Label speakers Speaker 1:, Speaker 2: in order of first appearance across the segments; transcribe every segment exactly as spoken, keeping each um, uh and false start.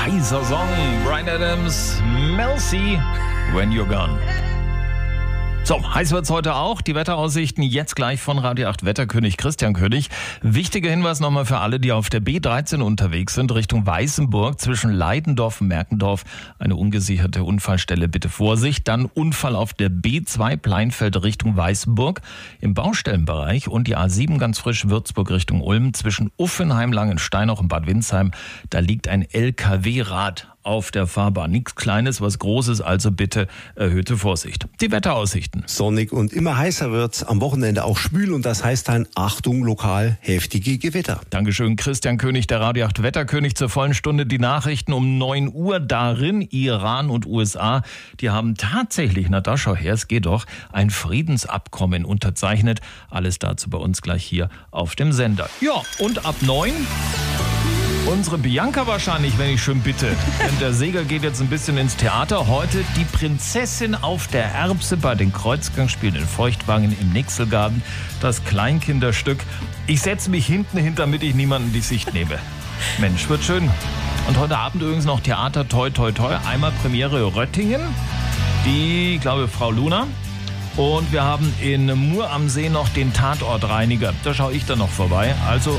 Speaker 1: heißer Song. Bryan Adams, Mel C, When You're Gone. So, heiß wird's heute auch. Die Wetteraussichten jetzt gleich von Radio acht Wetterkönig Christian König. Wichtiger Hinweis nochmal für alle, die auf der B dreizehn unterwegs sind, Richtung Weißenburg zwischen Leidendorf und Merkendorf. Eine ungesicherte Unfallstelle, bitte Vorsicht. Dann Unfall auf der B zwei Pleinfeld Richtung Weißenburg im Baustellenbereich und die A sieben ganz frisch Würzburg Richtung Ulm zwischen Uffenheim, Langenstein auch in Bad Windsheim. Da liegt ein L K W-Rad auf der Fahrbahn. Nichts Kleines, was Großes, also bitte erhöhte Vorsicht. Die Wetteraussichten.
Speaker 2: Sonnig und immer heißer wird's, am Wochenende auch schwül und das heißt dann Achtung, lokal heftige Gewitter.
Speaker 1: Dankeschön, Christian König, der Radio acht Wetterkönig. Zur vollen Stunde die Nachrichten um neun Uhr. Darin Iran und U S A, die haben tatsächlich, na da schau her, es geht doch, ein Friedensabkommen unterzeichnet. Alles dazu bei uns gleich hier auf dem Sender. Ja, und ab neun... unsere Bianca wahrscheinlich, wenn ich schön bitte. Denn der Seger geht jetzt ein bisschen ins Theater. Heute die Prinzessin auf der Erbse bei den Kreuzgangsspielen in Feuchtwangen im Nixelgarten. Das Kleinkinderstück. Ich setze mich hinten hin, damit ich niemanden die Sicht nehme. Mensch, wird schön. Und heute Abend übrigens noch Theater toi toi toi. Einmal Premiere Röttingen. Die, ich glaube, Frau Luna. Und wir haben in Mur am See noch den Tatortreiniger. Da schaue ich dann noch vorbei. Also...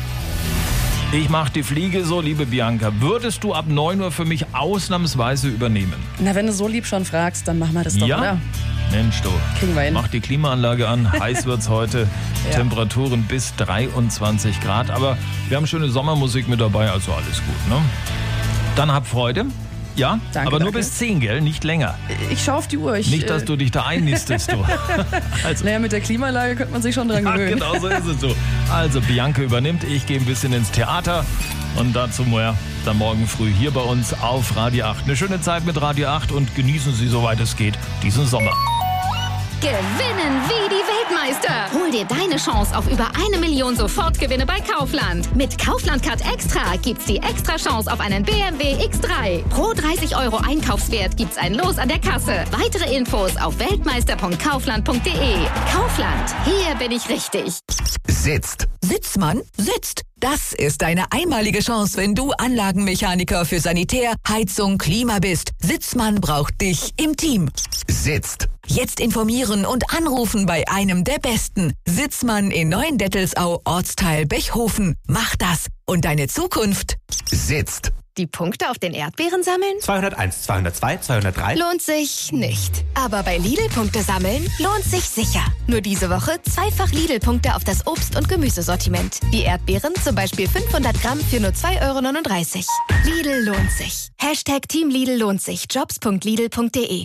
Speaker 1: ich mache die Fliege so, liebe Bianca. Würdest du ab neun Uhr für mich ausnahmsweise übernehmen?
Speaker 3: Na, wenn du so lieb schon fragst, dann machen wir das doch,
Speaker 1: ja?
Speaker 3: oder?
Speaker 1: Mensch, du.
Speaker 3: Kriegen wir hin.
Speaker 1: Mach die Klimaanlage an. Heiß wird's heute.
Speaker 3: Ja.
Speaker 1: Temperaturen bis dreiundzwanzig Grad. Aber wir haben schöne Sommermusik mit dabei, also alles gut, ne? Dann hab Freude. Ja,
Speaker 3: danke,
Speaker 1: aber nur
Speaker 3: danke.
Speaker 1: bis zehn, gell? Nicht länger.
Speaker 3: Ich schaue auf die Uhr. Ich,
Speaker 1: Nicht, dass du dich da einnistest, du.
Speaker 3: Also, naja, mit der Klimaanlage könnte man sich schon dran
Speaker 1: ja,
Speaker 3: gewöhnen.
Speaker 1: genau so ist es so. Also, Bianca übernimmt, ich gehe ein bisschen ins Theater und dazu mehr dann morgen früh hier bei uns auf Radio acht. Eine schöne Zeit mit Radio acht und genießen Sie, soweit es geht, diesen Sommer.
Speaker 4: Gewinnen wie die Weltmeister. Hol dir deine Chance auf über eine Million Sofortgewinne bei Kaufland. Mit Kaufland Card Extra gibt's die extra Chance auf einen B M W X drei. Pro dreißig Euro Einkaufswert gibt's ein Los an der Kasse. Weitere Infos auf weltmeister punkt kaufland punkt de. Kaufland, hier bin ich richtig.
Speaker 5: Sitzt.
Speaker 6: Sitzmann sitzt. Das ist eine einmalige Chance, wenn du Anlagenmechaniker für Sanitär, Heizung, Klima bist. Sitzmann braucht dich im Team.
Speaker 5: Sitzt.
Speaker 6: Jetzt informieren und anrufen bei einem der Besten. Sitzmann in Neuendettelsau, Ortsteil Bechhofen. Mach das und deine Zukunft
Speaker 5: Sitzt.
Speaker 4: Die Punkte auf den Erdbeeren sammeln?
Speaker 7: zweihunderteins, zweihundertzwei, zweihundertdrei.
Speaker 4: Lohnt sich nicht. Aber bei Lidl-Punkte sammeln lohnt sich sicher. Nur diese Woche zweifach Lidl-Punkte auf das Obst- und Gemüsesortiment. Die Erdbeeren zum Beispiel fünfhundert Gramm für nur zwei Euro neununddreißig. Lidl lohnt sich. Hashtag Team Lidl lohnt sich. jobs punkt lidl punkt de.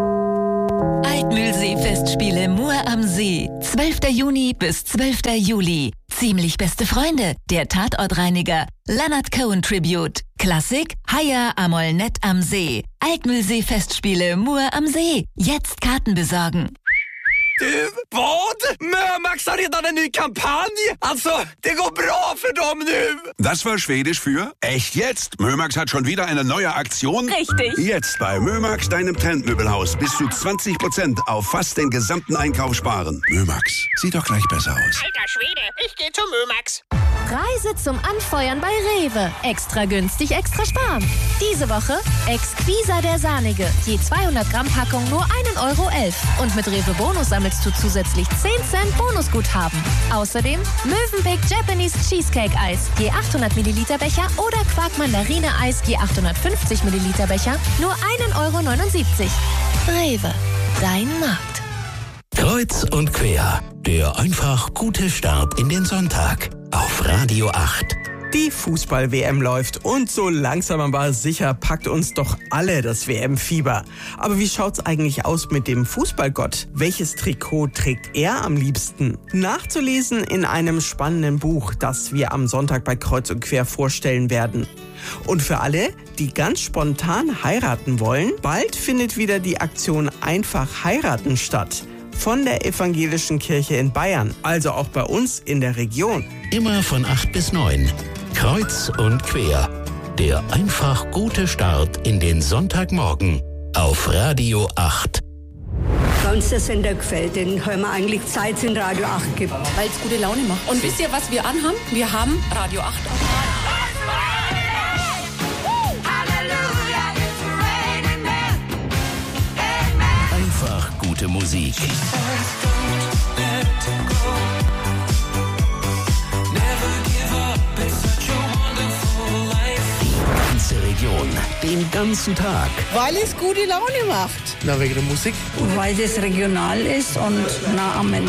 Speaker 6: Altmühlsee-Festspiele Mur am See. zwölfter Juni bis zwölfter Juli. Ziemlich beste Freunde. Der Tatortreiniger. Leonard Cohen Tribute. Klassik. Haya Amol Nett am See. Altmühlsee-Festspiele Mur am See. Jetzt Karten besorgen.
Speaker 7: Du, vad? Mömax har redan en ny kampanj! Alltså, det går bra för dem nu!
Speaker 8: Das war Schwedisch für echt jetzt. Mömax hat schon wieder eine neue Aktion.
Speaker 6: Richtig.
Speaker 8: Jetzt bei Mömax, deinem Trendmöbelhaus, bis zu zwanzig Prozent auf fast den gesamten Einkauf sparen. Mömax, sieht doch gleich besser aus.
Speaker 9: Alter Schwede, ich gehe zu Mömax.
Speaker 10: Preise zum Anfeuern bei Rewe. Extra günstig, extra sparen. Diese Woche Exquisa der Sahnige. Je zweihundert Gramm Packung nur ein Euro elf. Und mit Rewe Bonus sammelst du zusätzlich zehn Cent Bonusguthaben. Außerdem Mövenpick Japanese Cheesecake Eis. Je achthundert Milliliter Becher oder Quark Mandarine Eis je achthundertfünfzig Milliliter Becher nur ein Euro neunundsiebzig. Rewe, dein Markt.
Speaker 5: Kreuz und quer. Der einfach gute Start in den Sonntag. Auf Radio acht.
Speaker 11: Die Fußball-W M läuft und so langsam aber sicher packt uns doch alle das W M-Fieber. Aber wie schaut's eigentlich aus mit dem Fußballgott? Welches Trikot trägt er am liebsten? Nachzulesen in einem spannenden Buch, das wir am Sonntag bei Kreuz und Quer vorstellen werden. Und für alle, die ganz spontan heiraten wollen, bald findet wieder die Aktion Einfach heiraten statt. Von der Evangelischen Kirche in Bayern, also auch bei uns in der Region.
Speaker 5: Immer von acht bis neun. Kreuz und quer. Der einfach gute Start in den Sonntagmorgen. Auf Radio acht.
Speaker 12: Weil uns der Sender gefällt, den hören wir eigentlich Zeit, es in Radio acht gibt.
Speaker 3: Weil es gute Laune macht. Und wisst ihr, was wir anhaben? Wir haben Radio acht.
Speaker 5: Einfach gute Musik. Die ganze Region, den ganzen Tag.
Speaker 13: Weil es gute Laune macht.
Speaker 11: Na, wegen der Musik?
Speaker 12: Weil es regional ist und nah am Menschen.